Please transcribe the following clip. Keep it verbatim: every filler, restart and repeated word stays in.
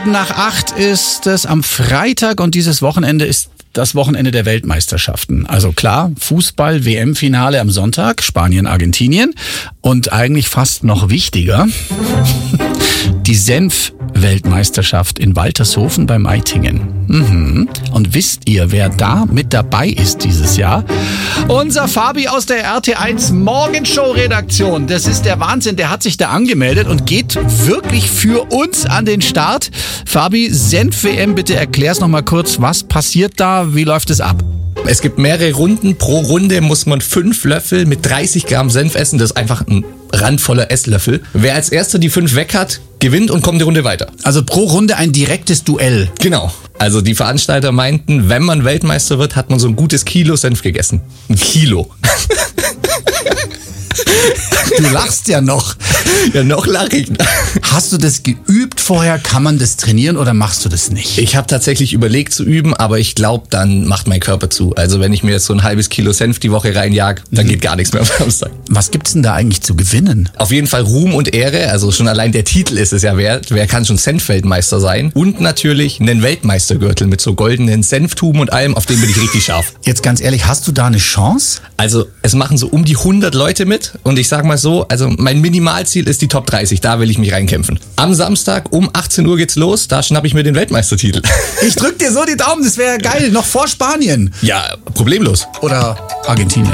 Nach acht ist es am Freitag und dieses Wochenende ist das Wochenende der Weltmeisterschaften. Also klar, Fußball-W M-Finale am Sonntag, Spanien, Argentinien. Und eigentlich fast noch wichtiger, die Senf-Weltmeisterschaft in Waltershofen bei Meitingen. Mhm. Und wisst ihr, wer da mit dabei ist dieses Jahr? Unser Fabi aus der R T eins Morgenshow-Redaktion. Das ist der Wahnsinn. Der hat sich da angemeldet und geht wirklich für uns an den Start. Fabi, Senf-W M, bitte erklär's nochmal kurz. Was passiert da? Wie läuft es ab? Es gibt mehrere Runden. Pro Runde muss man fünf Löffel mit dreißig Gramm Senf essen. Das ist einfach ein randvoller Esslöffel. Wer als erster die fünf weg hat, gewinnt und kommt die Runde weiter. Also pro Runde ein direktes Duell. Genau. Also die Veranstalter meinten, wenn man Weltmeister wird, hat man so ein gutes Kilo Senf gegessen. Ein Kilo. Du lachst ja noch. Ja, noch lache ich. Hast du das geübt vorher? Kann man das trainieren oder machst du das nicht? Ich habe tatsächlich überlegt zu üben, aber ich glaube, dann macht mein Körper zu. Also wenn ich mir jetzt so ein halbes Kilo Senf die Woche reinjag, dann mhm. geht gar nichts mehr am Samstag. Was gibt's denn da eigentlich zu gewinnen? Auf jeden Fall Ruhm und Ehre. Also schon allein der Titel ist es ja wert. Wer kann schon Senfweltmeister sein? Und natürlich einen Weltmeistergürtel mit so goldenen Senftuben und allem. Auf den bin ich richtig scharf. Jetzt ganz ehrlich, hast du da eine Chance? Also es machen so um die hundert Leute mit. Und ich sag mal so, also mein Minimalziel ist die Top dreißig. Da will ich mich reinkämpfen. Am Samstag um achtzehn Uhr geht's los. Da schnapp ich mir den Weltmeistertitel. Ich drück dir so die Daumen. Das wäre geil. Noch vor Spanien. Ja, problemlos. Oder Argentinien.